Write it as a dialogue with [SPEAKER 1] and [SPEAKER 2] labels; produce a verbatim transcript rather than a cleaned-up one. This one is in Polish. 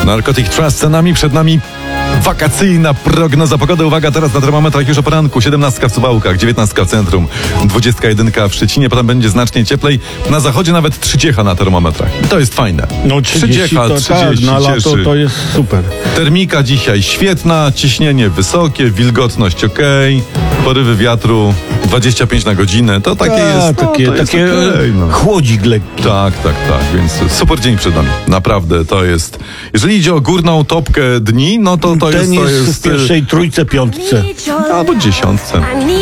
[SPEAKER 1] Narcotic Trust za nami, przed nami wakacyjna prognoza pogody. Uwaga, teraz na termometrach już o poranku. siedemnastka w Suwałkach, dziewiętnastka w centrum, dwudziestka jeden w Szczecinie. Potem będzie znacznie cieplej. Na zachodzie nawet trzydziecha na termometrach. To jest fajne.
[SPEAKER 2] No trzydzieści, to
[SPEAKER 1] trzydzieści
[SPEAKER 2] tak, na lato
[SPEAKER 1] cieszy.
[SPEAKER 2] to jest super.
[SPEAKER 1] Termika dzisiaj świetna, ciśnienie wysokie, wilgotność okej, porywy wiatru dwadzieścia pięć na godzinę. To takie
[SPEAKER 2] A,
[SPEAKER 1] jest.
[SPEAKER 2] takie,
[SPEAKER 1] no, to
[SPEAKER 2] takie
[SPEAKER 1] jest okej, no.
[SPEAKER 2] chłodzik lekki.
[SPEAKER 1] Tak, tak, tak, więc super dzień przed nami. Naprawdę to jest. Jeżeli idzie o górną topkę dni, no to to
[SPEAKER 2] Ten
[SPEAKER 1] jest. To
[SPEAKER 2] jest
[SPEAKER 1] jest
[SPEAKER 2] w pierwszej trójce, piątce.
[SPEAKER 1] albo dziesiątce.